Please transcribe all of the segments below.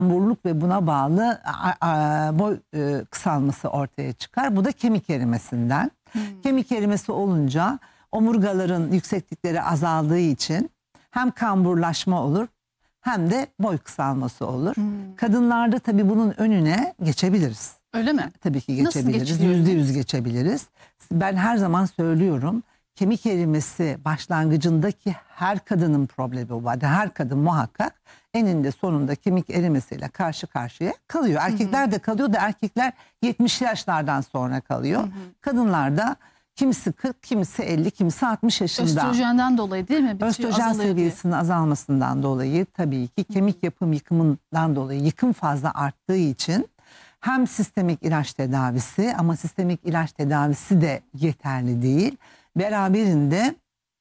kamburluk ve buna bağlı boy kısalması ortaya çıkar. Bu da kemik erimesinden. Kemik erimesi olunca omurgaların yükseklikleri azaldığı için hem kamburlaşma olur hem de boy kısalması olur. Kadınlarda tabii bunun önüne geçebiliriz. Öyle mi? Tabii ki geçebiliriz. Nasıl geçiliyor? %100 geçebiliriz. Ben her zaman söylüyorum. Kemik erimesi başlangıcındaki her kadının problemi var. Her kadın muhakkak eninde sonunda kemik erimesiyle karşı karşıya kalıyor. Erkekler de kalıyor da erkekler 70 yaşlardan sonra kalıyor. Kadınlarda kimisi 40, kimisi 50, kimisi 60 yaşında. Östrojenden dolayı değil mi? Östrojen seviyesinin azalmasından dolayı, tabii ki kemik yapım yıkımından dolayı yıkım fazla arttığı için hem sistemik ilaç tedavisi, ama sistemik ilaç tedavisi de yeterli değil. Beraberinde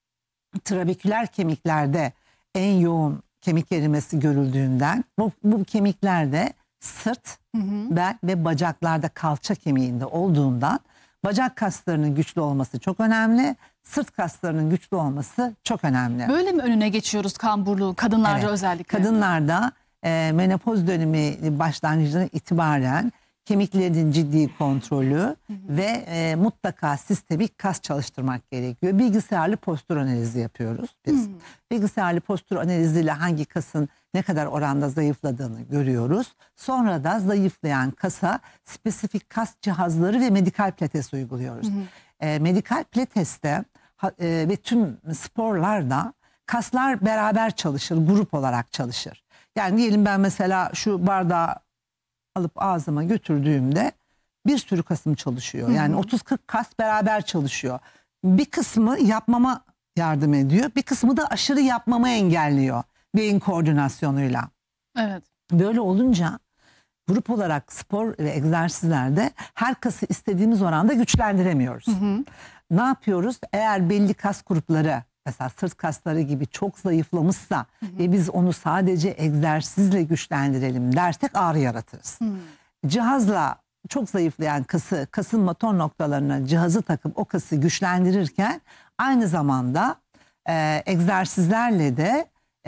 trabeküler kemiklerde en yoğun kemik erimesi görüldüğünden bu kemiklerde sırt, bel ve bacaklarda kalça kemiğinde olduğundan bacak kaslarının güçlü olması çok önemli. Sırt kaslarının güçlü olması çok önemli. Böyle mi önüne geçiyoruz kamburluğu kadınlarda Evet. özellikle? Kadınlarda menopoz dönemi başlangıcından itibaren kemiklerin ciddi kontrolü ve mutlaka sistemik kas çalıştırmak gerekiyor. Bilgisayarlı postür analizi yapıyoruz biz. Bilgisayarlı postür analiziyle hangi kasın ne kadar oranda zayıfladığını görüyoruz. Sonra da zayıflayan kasa spesifik kas cihazları ve medikal pilates uyguluyoruz. Medikal pilateste ve tüm sporlarda kaslar beraber çalışır, grup olarak çalışır. Yani diyelim ben mesela şu bardağı alıp ağzıma götürdüğümde bir sürü kasım çalışıyor. Yani 30-40 kas beraber çalışıyor. Bir kısmı yapmama yardım ediyor. Bir kısmı da aşırı yapmamı engelliyor beyin koordinasyonuyla. Evet. Böyle olunca grup olarak spor ve egzersizlerde her kası istediğimiz oranda güçlendiremiyoruz. Ne yapıyoruz? Eğer belli kas grupları, mesela sırt kasları gibi çok zayıflamışsa ve biz onu sadece egzersizle güçlendirelim dersek ağrı yaratırız. Cihazla çok zayıflayan kasın motor noktalarına cihazı takıp o kası güçlendirirken aynı zamanda egzersizlerle de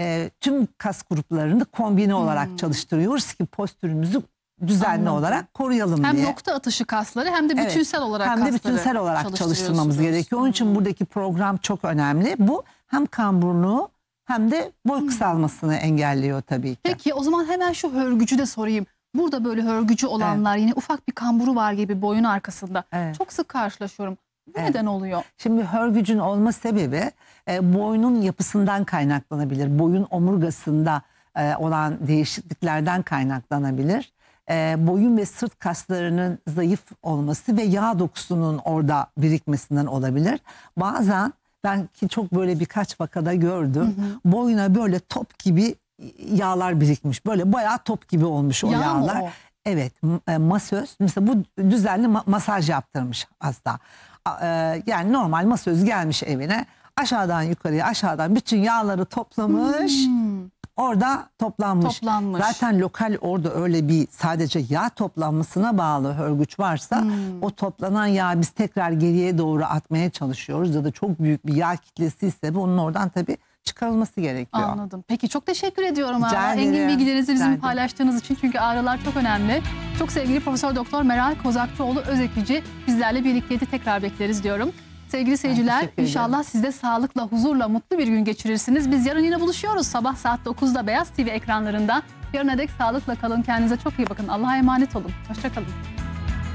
tüm kas gruplarını kombine olarak çalıştırıyoruz ki postürümüzü düzenli olarak koruyalım hem diye. Hem nokta atışı kasları hem de bütünsel olarak hem de bütünsel olarak çalıştırmamız gerekiyor. Onun için buradaki program çok önemli. Bu hem kamburluğu hem de boy kısalmasını engelliyor tabii ki. Peki o zaman hemen şu hörgücü de sorayım. Burada böyle hörgücü olanlar, yine ufak bir kamburu var gibi boyun arkasında. Çok sık karşılaşıyorum. Bu neden oluyor? Şimdi hörgücün olma sebebi boynun yapısından kaynaklanabilir. Boyun omurgasında olan değişikliklerden kaynaklanabilir. Boyun ve sırt kaslarının zayıf olması ve yağ dokusunun orada birikmesinden olabilir. Bazen ben ki çok böyle birkaç vakada gördüm. Boyuna böyle top gibi yağlar birikmiş. Böyle bayağı top gibi olmuş o yağlar. Mı o? Evet, masöz mesela bu düzenli masaj yaptırmış hasta. Yani normal masöz gelmiş evine, aşağıdan yukarıya aşağıdan bütün yağları toplamış. Orada toplanmış. Zaten lokal orada öyle bir sadece yağ toplanmasına bağlı hörgüç varsa o toplanan yağı biz tekrar geriye doğru atmaya çalışıyoruz. Ya da çok büyük bir yağ kitlesi ise onun oradan tabii çıkarılması gerekiyor. Anladım. Peki çok teşekkür ediyorum. Rica ederim. Engin bilgilerinizi bizim paylaştığınız için, çünkü ağrılar çok önemli. Çok sevgili Profesör Doktor Meral Kozakçıoğlu Özekici bizlerle birlikteydi. Tekrar bekleriz diyorum. Sevgili seyirciler, inşallah siz de sağlıkla, huzurla, mutlu bir gün geçirirsiniz. Biz yarın yine buluşuyoruz sabah saat 9'da Beyaz TV ekranlarında. Yarına dek sağlıkla kalın, kendinize çok iyi bakın. Allah'a emanet olun. Hoşça kalın.